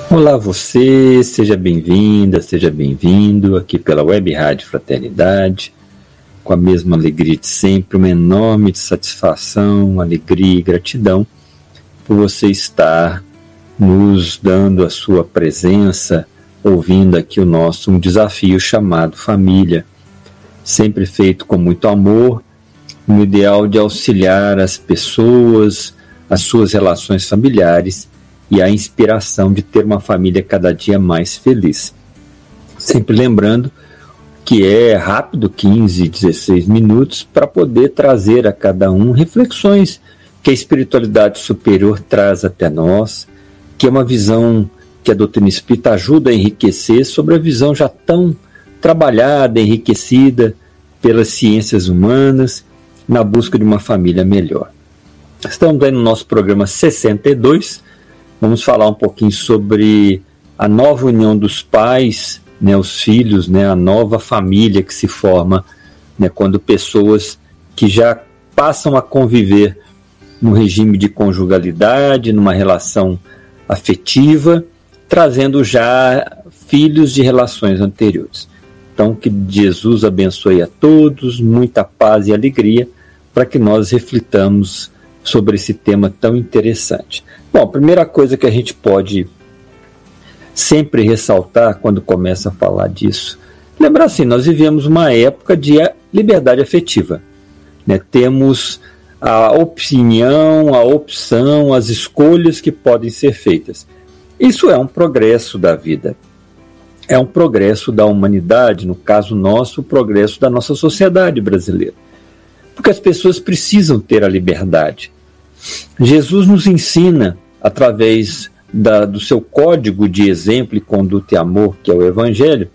Olá você, seja bem-vinda, seja bem-vindo aqui pela Web Rádio Fraternidade, com a mesma alegria de sempre, uma enorme satisfação, alegria e gratidão por você estar nos dando a sua presença, ouvindo aqui um desafio chamado família, sempre feito com muito amor, no ideal de auxiliar as pessoas, as suas relações familiares e a inspiração de ter uma família cada dia mais feliz. Sempre lembrando que é rápido, 15, 16 minutos, para poder trazer a cada um reflexões que a espiritualidade superior traz até nós, que é uma visão que a doutrina espírita ajuda a enriquecer sobre a visão já tão trabalhada, enriquecida pelas ciências humanas, na busca de uma família melhor. Estamos aí no nosso programa 62, vamos falar um pouquinho sobre a nova união dos pais, os filhos, a nova família que se forma, quando pessoas que já passam a conviver no regime de conjugalidade, numa relação afetiva, trazendo já filhos de relações anteriores. Então, que Jesus abençoe a todos, muita paz e alegria, para que nós reflitamos sobre esse tema tão interessante. Bom, a primeira coisa que a gente pode sempre ressaltar quando começa a falar disso, lembrar assim, nós vivemos uma época de liberdade afetiva. Temos a opinião, a opção, as escolhas que podem ser feitas. Isso é um progresso da vida. É um progresso da humanidade, no caso nosso, o progresso da nossa sociedade brasileira. Porque as pessoas precisam ter a liberdade. Jesus nos ensina, através do seu código de exemplo e conduta e amor, que é o Evangelho,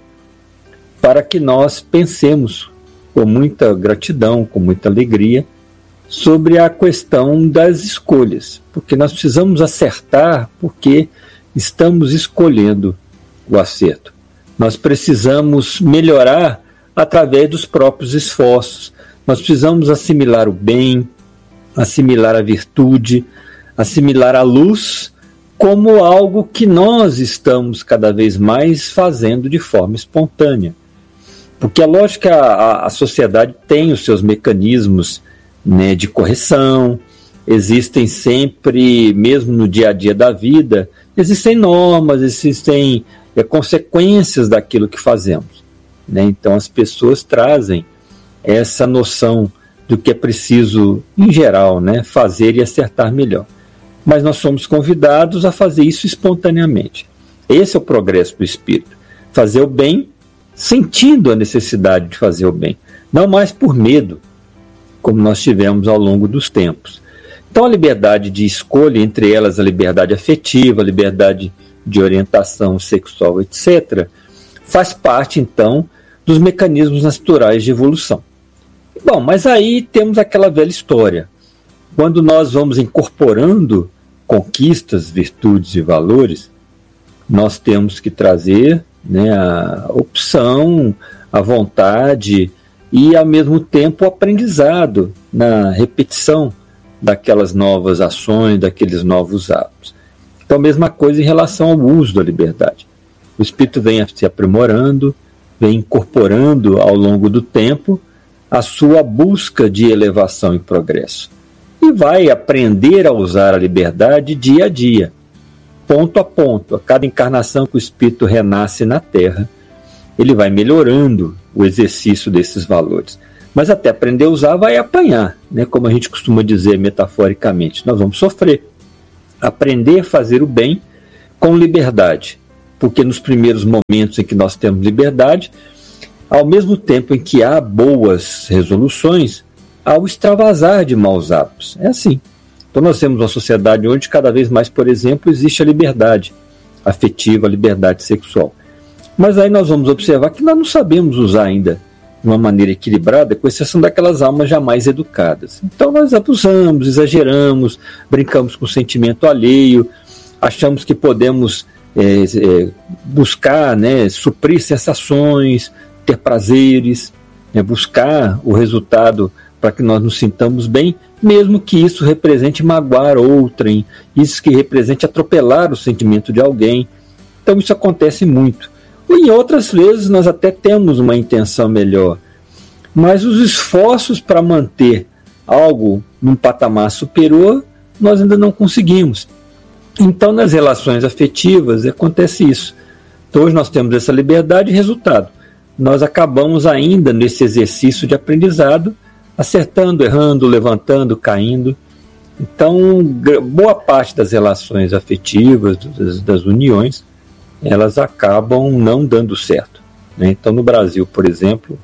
para que nós pensemos com muita gratidão, com muita alegria, sobre a questão das escolhas. Porque nós precisamos acertar, porque estamos escolhendo o acerto. Nós precisamos melhorar através dos próprios esforços. Nós precisamos assimilar o bem, assimilar a virtude, assimilar a luz como algo que nós estamos cada vez mais fazendo de forma espontânea. Porque é lógico que a sociedade tem os seus mecanismos de correção, existem sempre, mesmo no dia a dia da vida, existem normas, existem consequências daquilo que fazemos. Então as pessoas trazem essa noção do que é preciso, em geral, fazer e acertar melhor. Mas nós somos convidados a fazer isso espontaneamente. Esse é o progresso do espírito. Fazer o bem sentindo a necessidade de fazer o bem. Não mais por medo, como nós tivemos ao longo dos tempos. Então a liberdade de escolha, entre elas a liberdade afetiva, a liberdade de orientação sexual, etc., faz parte, então, dos mecanismos naturais de evolução. Bom, mas aí temos aquela velha história. Quando nós vamos incorporando conquistas, virtudes e valores, nós temos que trazer a opção, a vontade e, ao mesmo tempo, o aprendizado na repetição daquelas novas ações, daqueles novos hábitos. Então, a mesma coisa em relação ao uso da liberdade. O espírito vem se aprimorando, vem incorporando ao longo do tempo a sua busca de elevação e progresso. E vai aprender a usar a liberdade dia a dia, ponto a ponto. A cada encarnação que o espírito renasce na Terra, ele vai melhorando o exercício desses valores. Mas até aprender a usar vai apanhar, como a gente costuma dizer metaforicamente. Nós vamos sofrer. Aprender a fazer o bem com liberdade. Porque nos primeiros momentos em que nós temos liberdade, ao mesmo tempo em que há boas resoluções, há o extravasar de maus hábitos. É assim. Então nós temos uma sociedade onde cada vez mais, por exemplo, existe a liberdade afetiva, a liberdade sexual. Mas aí nós vamos observar que nós não sabemos usar ainda de uma maneira equilibrada, com exceção daquelas almas jamais educadas. Então nós abusamos, exageramos, brincamos com o sentimento alheio, achamos que podemos buscar, suprir sensações, ter prazeres, buscar o resultado para que nós nos sintamos bem, mesmo que isso represente magoar outrem, isso que represente atropelar o sentimento de alguém. Então isso acontece muito. E em outras vezes nós até temos uma intenção melhor, mas os esforços para manter algo num patamar superior, nós ainda não conseguimos. Então nas relações afetivas acontece isso. Então hoje nós temos essa liberdade e resultado. Nós acabamos ainda nesse exercício de aprendizado, acertando, errando, levantando, caindo. Então, boa parte das relações afetivas, das uniões, elas acabam não dando certo, né? Então, no Brasil, por exemplo,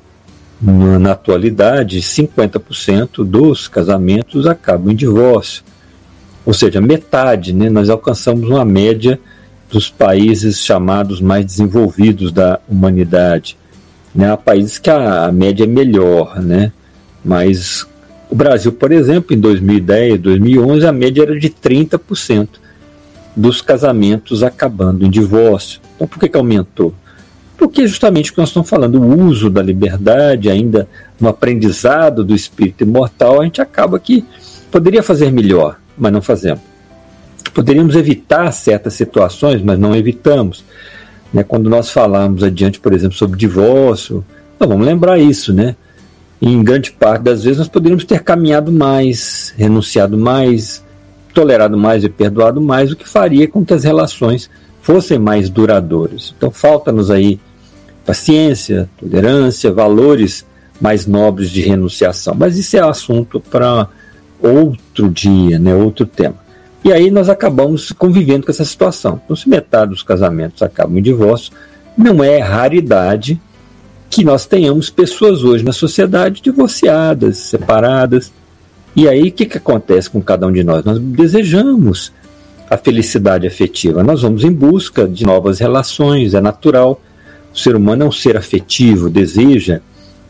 na atualidade, 50% dos casamentos acabam em divórcio. Ou seja, metade, né? Nós alcançamos uma média dos países chamados mais desenvolvidos da humanidade, né? Há países que a média é melhor, né? Mas o Brasil, por exemplo, em 2010, 2011, a média era de 30% dos casamentos acabando em divórcio. Então, por que aumentou? Porque justamente o que nós estamos falando, o uso da liberdade, ainda no aprendizado do espírito imortal, a gente acaba que poderia fazer melhor, mas não fazemos. Poderíamos evitar certas situações, mas não evitamos, né? Quando nós falamos adiante, por exemplo, sobre divórcio, nós vamos lembrar isso, né? E em grande parte das vezes nós poderíamos ter caminhado mais, renunciado mais, tolerado mais e perdoado mais, o que faria com que as relações fossem mais duradouras. Então falta-nos aí paciência, tolerância, valores mais nobres de renunciação. Mas isso é assunto para outro dia, né, outro tema. E aí nós acabamos convivendo com essa situação. Então, se metade dos casamentos acabam em divórcio, não é raridade que nós tenhamos pessoas hoje na sociedade divorciadas, separadas. E aí o que acontece com cada um de nós? Nós desejamos a felicidade afetiva, nós vamos em busca de novas relações, é natural. O ser humano é um ser afetivo, deseja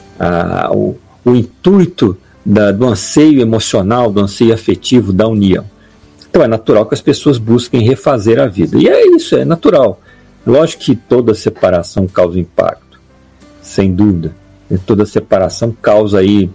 o intuito do anseio emocional, do anseio afetivo, da união. Então é natural que as pessoas busquem refazer a vida. E é isso, é natural. Lógico que toda separação causa impacto, sem dúvida. E toda separação causa aí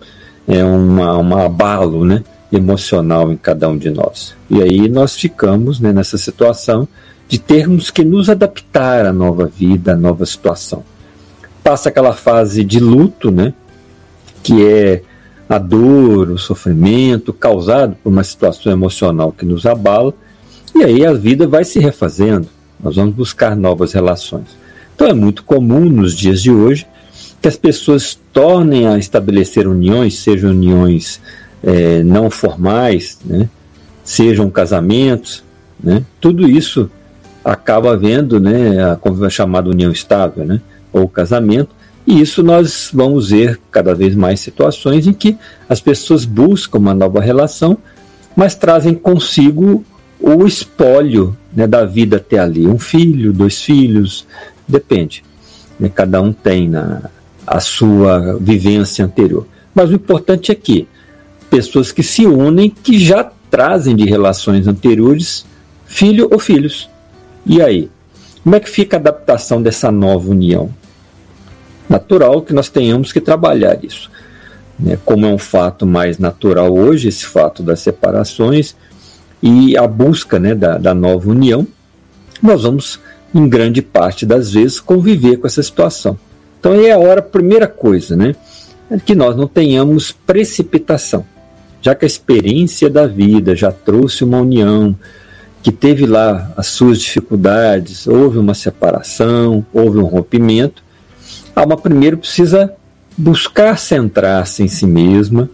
um abalo, né, emocional em cada um de nós. E aí nós ficamos, né, nessa situação de termos que nos adaptar à nova vida, à nova situação. Passa aquela fase de luto, né, que é a dor, o sofrimento causado por uma situação emocional que nos abala, e aí a vida vai se refazendo, nós vamos buscar novas relações. Então é muito comum nos dias de hoje que as pessoas tornem a estabelecer uniões, sejam uniões não formais, né, sejam casamentos, né, tudo isso acaba havendo, né, a chamada união estável, né, ou casamento, e isso nós vamos ver cada vez mais situações em que as pessoas buscam uma nova relação, mas trazem consigo o espólio, né, da vida até ali, um filho, 2 filhos, depende, né, cada um tem a sua vivência anterior. Mas o importante é que pessoas que se unem, que já trazem de relações anteriores filho ou filhos. E aí? Como é que fica a adaptação dessa nova união? Natural que nós tenhamos que trabalhar isso, né? Como é um fato mais natural hoje, esse fato das separações e a busca, né, da nova união, nós vamos, em grande parte das vezes, conviver com essa situação. Então aí é a hora, primeira coisa, né, é que nós não tenhamos precipitação, já que a experiência da vida já trouxe uma união, que teve lá as suas dificuldades, houve uma separação, houve um rompimento, a alma primeiro precisa buscar centrar-se em si mesma,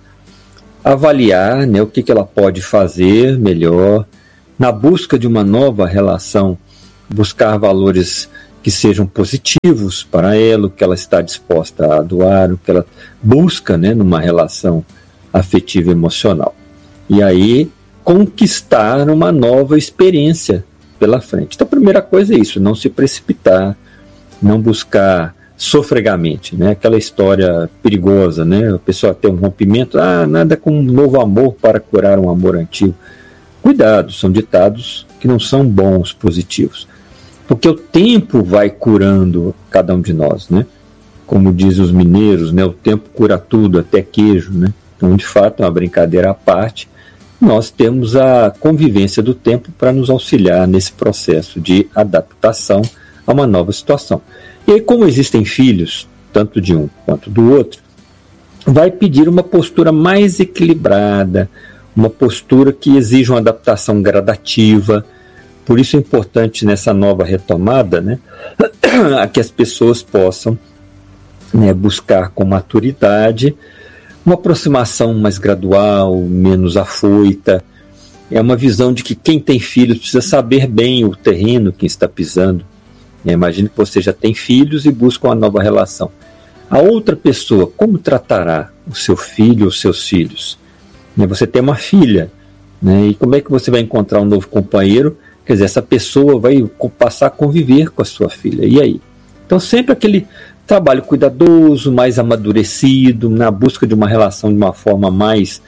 avaliar, né, o que ela pode fazer melhor, na busca de uma nova relação, buscar valores que sejam positivos para ela, o que ela está disposta a doar, o que ela busca, né, numa relação afetiva e emocional. E aí conquistar uma nova experiência pela frente. Então a primeira coisa é isso, não se precipitar, não buscar sofregamente, né? Aquela história perigosa, né? A pessoa tem um rompimento, nada como um novo amor para curar um amor antigo. Cuidado, são ditados que não são bons, positivos, porque o tempo vai curando cada um de nós, né? Como dizem os mineiros, né? O tempo cura tudo, até queijo, né? Então, de fato, é uma brincadeira à parte. Nós temos a convivência do tempo para nos auxiliar nesse processo de adaptação a uma nova situação. E aí, como existem filhos, tanto de um quanto do outro, vai pedir uma postura mais equilibrada, uma postura que exige uma adaptação gradativa. Por isso é importante nessa nova retomada, né, que as pessoas possam, né, buscar com maturidade uma aproximação mais gradual, menos afoita. É uma visão de que quem tem filhos precisa saber bem o terreno que está pisando. Imagine que você já tem filhos e busca uma nova relação. A outra pessoa, como tratará o seu filho ou seus filhos? Você tem uma filha, né? E como é que você vai encontrar um novo companheiro? Quer dizer, essa pessoa vai passar a conviver com a sua filha. E aí? Então sempre aquele trabalho cuidadoso, mais amadurecido, na busca de uma relação de uma forma mais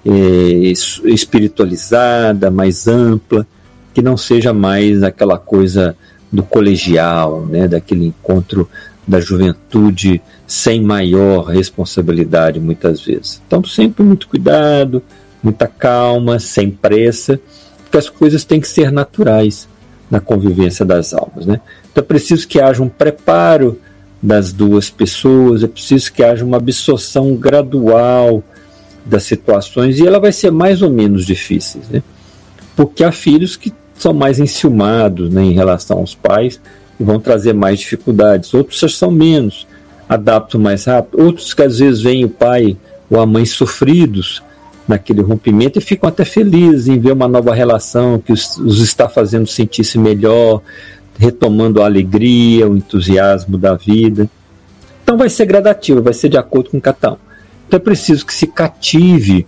espiritualizada, mais ampla, que não seja mais aquela coisa do colegial, né? Daquele encontro da juventude sem maior responsabilidade muitas vezes. Então sempre muito cuidado, muita calma, sem pressa, porque as coisas têm que ser naturais na convivência das almas, né? Então é preciso que haja um preparo das duas pessoas, é preciso que haja uma absorção gradual das situações, e ela vai ser mais ou menos difícil, né? Porque há filhos que são mais enciumados, né, em relação aos pais, e vão trazer mais dificuldades. Outros já são menos, adaptam mais rápido. Outros que às vezes veem o pai ou a mãe sofridos naquele rompimento e ficam até felizes em ver uma nova relação que os está fazendo sentir-se melhor, retomando a alegria, o entusiasmo da vida. Então vai ser gradativo, vai ser de acordo com cada um. Então é preciso que se cative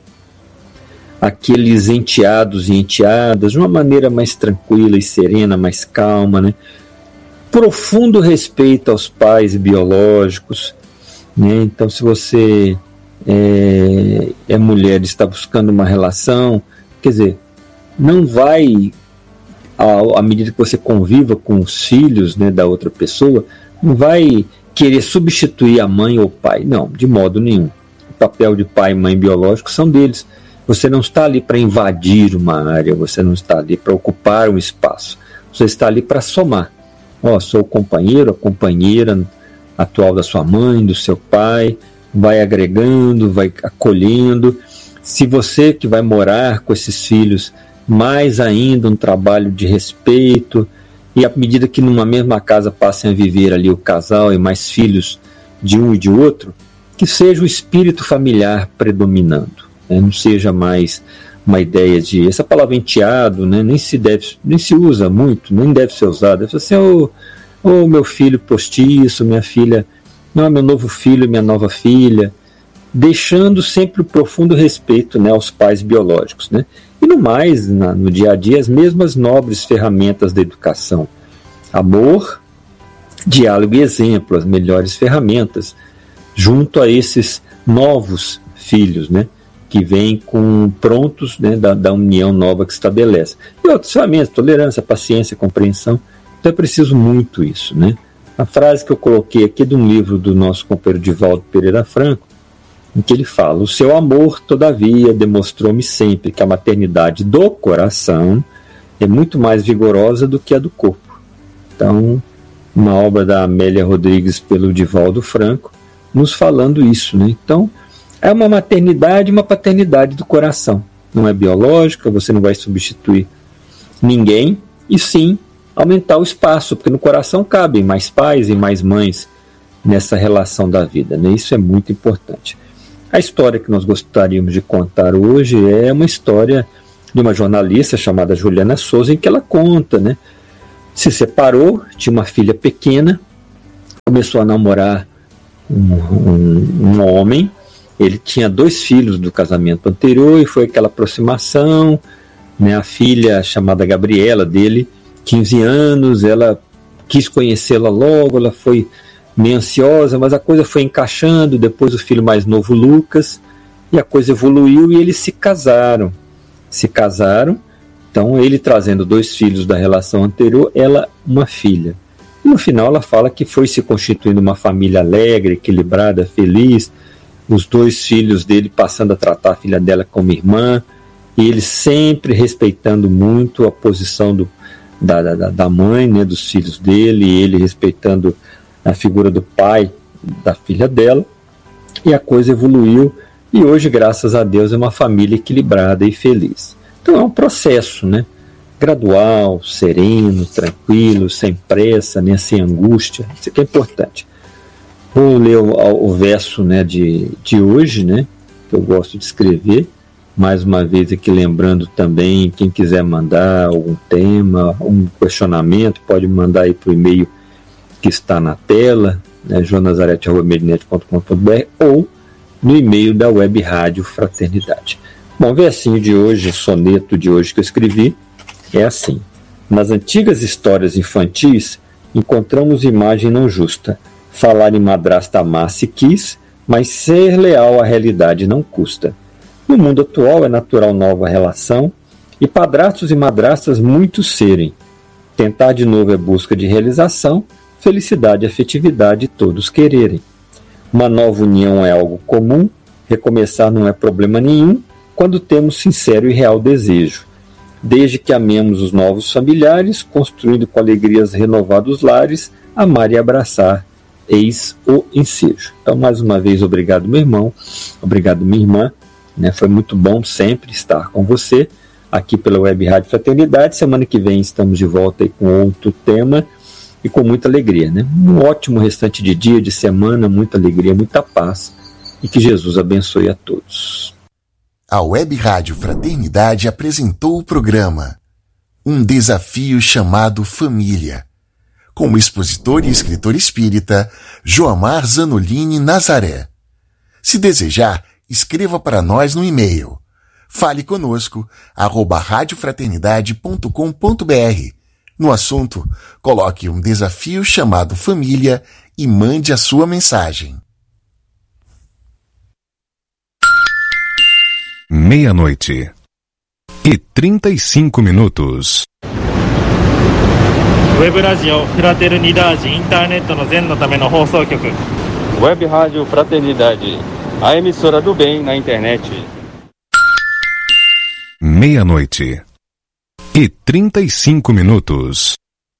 aqueles enteados e enteadas de uma maneira mais tranquila e serena, mais calma, né? Profundo respeito aos pais biológicos, né? Então, se você é mulher e está buscando uma relação, quer dizer, não vai, à medida que você conviva com os filhos, né, da outra pessoa, não vai querer substituir a mãe ou o pai, não, de modo nenhum. O papel de pai e mãe biológico são deles. Você não está ali para invadir uma área, você não está ali para ocupar um espaço, você está ali para somar. Sou o companheiro, a companheira atual da sua mãe, do seu pai, vai agregando, vai acolhendo. Se você que vai morar com esses filhos, mais ainda um trabalho de respeito, e à medida que numa mesma casa passem a viver ali o casal e mais filhos de um e de outro, que seja o espírito familiar predominando, né? Não seja mais uma ideia de, essa palavra enteado, né, nem se usa muito, nem deve ser usada. Deve ser assim, meu filho postiço, minha filha, não, meu novo filho, minha nova filha, deixando sempre o profundo respeito, né, aos pais biológicos, né? E no mais, no dia a dia, as mesmas nobres ferramentas da educação: amor, diálogo e exemplo, as melhores ferramentas, junto a esses novos filhos, né, que vêm prontos, né, da união nova que se estabelece. E outras ferramentas: tolerância, paciência, compreensão. Então é preciso muito isso, né? A frase que eu coloquei aqui é de um livro do nosso companheiro Divaldo Pereira Franco, em que ele fala: o seu amor, todavia, demonstrou-me sempre que a maternidade do coração é muito mais vigorosa do que a do corpo. Então, uma obra da Amélia Rodrigues pelo Divaldo Franco, nos falando isso, né? Então, é uma maternidade e uma paternidade do coração. Não é biológica, você não vai substituir ninguém, e sim aumentar o espaço, porque no coração cabem mais pais e mais mães nessa relação da vida, né? Isso é muito importante. A história que nós gostaríamos de contar hoje é uma história de uma jornalista chamada Juliana Souza, em que ela conta, né? Se separou, tinha uma filha pequena, começou a namorar um homem. Ele tinha 2 filhos do casamento anterior e foi aquela aproximação, né? A filha, chamada Gabriela, dele, 15 anos, ela quis conhecê-la logo, ela foi meio ansiosa, mas a coisa foi encaixando. Depois o filho mais novo, Lucas, e a coisa evoluiu e eles se casaram. Então ele trazendo 2 filhos da relação anterior, ela uma filha. E no final ela fala que foi se constituindo uma família alegre, equilibrada, feliz, os 2 filhos dele passando a tratar a filha dela como irmã, e ele sempre respeitando muito a posição da mãe, né, dos filhos dele, e ele respeitando a figura do pai da filha dela, e a coisa evoluiu, e hoje, graças a Deus, é uma família equilibrada e feliz. Então é um processo, né, gradual, sereno, tranquilo, sem pressa, né, sem angústia. Isso aqui é importante. Vou ler o verso, né, de hoje, né, que eu gosto de escrever. Mais uma vez aqui lembrando também, quem quiser mandar algum tema, um questionamento, pode mandar aí para o e-mail que está na tela, né, jonazarete@medinet.com.br, ou no e-mail da Web Rádio Fraternidade. Bom, o versinho de hoje, o soneto de hoje que eu escrevi, é assim: nas antigas histórias infantis, encontramos imagem não justa. Falar em madrasta amar se quis, mas ser leal à realidade não custa. No mundo atual é natural nova relação, e padrastos e madrastas muitos serem. Tentar de novo é busca de realização, felicidade e afetividade todos quererem. Uma nova união é algo comum, recomeçar não é problema nenhum, quando temos sincero e real desejo. Desde que amemos os novos familiares, construindo com alegrias renovados lares, amar e abraçar, eis o ensejo. Então, mais uma vez, obrigado, meu irmão, obrigado, minha irmã. Foi muito bom sempre estar com você aqui pela Web Rádio Fraternidade. Semana que vem estamos de volta aí com outro tema e com muita alegria. Um ótimo restante de dia, de semana, muita alegria, muita paz, e que Jesus abençoe a todos. A Web Rádio Fraternidade apresentou o programa Um Desafio Chamado Família, com o expositor e escritor espírita Joamar Zanolini Nazaré. Se desejar, escreva para nós no e-mail fale conosco @radiofraternidade.com.br. No assunto, coloque um desafio chamado família e mande a sua mensagem. 00:35. Web ラジオフラテルニダージインターネットの全のための放送局 Web Rádio Fraternidade, a emissora do bem na internet. 00:35.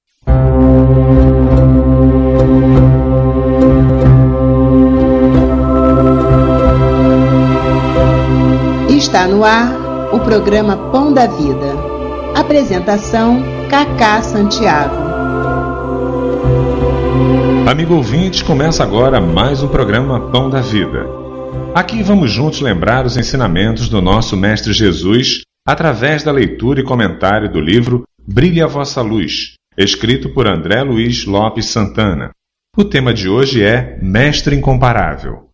Está no ar o programa Pão da Vida. Apresentação: Cacá Santiago. Amigo ouvinte, começa agora mais um programa Pão da Vida. Aqui vamos juntos lembrar os ensinamentos do nosso Mestre Jesus através da leitura e comentário do livro Brilhe a Vossa Luz, escrito por André Luiz Lopes Santana. O tema de hoje é Mestre Incomparável.